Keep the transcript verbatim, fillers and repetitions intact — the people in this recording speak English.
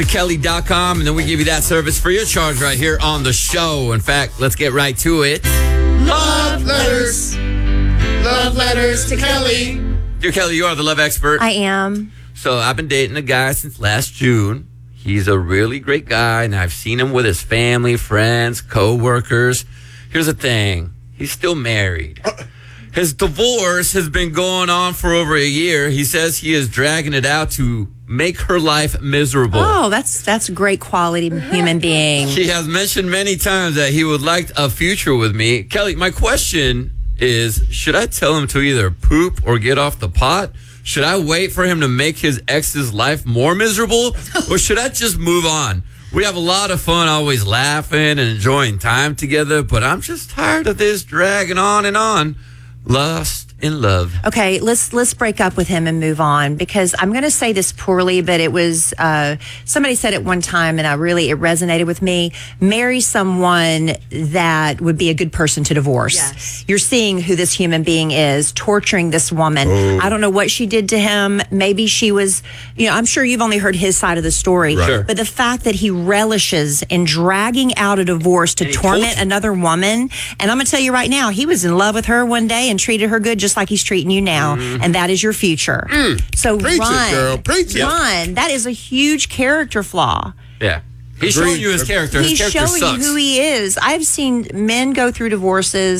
Kelly dot com, and then we give you that service free of charge right here on the show. In fact, let's get right to it. Love letters. Love letters to Kelly. Dear Kelly, you are the love expert. I am. So I've been dating a guy since last June. He's a really great guy, and I've seen him with his family, friends, co-workers. Here's the thing. He's still married. His divorce has been going on for over a year. He says he is dragging it out to make her life miserable. Oh, that's that's a great quality human being. He has mentioned many times that he would like a future with me. Kelly, my question is, should I tell him to either poop or get off the pot? Should I wait for him to make his ex's life more miserable? Or should I just move on? We have a lot of fun always laughing and enjoying time together, but I'm just tired of this dragging on and on. Lost in love. Okay, let's let's break up with him and move on, because I'm going to say this poorly, but it was uh, somebody said it one time, and I really it resonated with me. Marry someone that would be a good person to divorce. Yes. You're seeing who this human being is, torturing this woman. Oh. I don't know what she did to him. Maybe she was, you know, I'm sure you've only heard his side of the story. Right. Sure. But the fact that he relishes in dragging out a divorce to And he torment told- another woman, and I'm going to tell you right now, he was in love with her one day and treated her good just like he's treating you now, Mm-hmm. and that is your future. So Preach it, run, girl. Preach it. run. That is a huge character flaw. Yeah. He's Agreed. showing you his character. His He's character showing sucks. you who he is. I've seen men go through divorces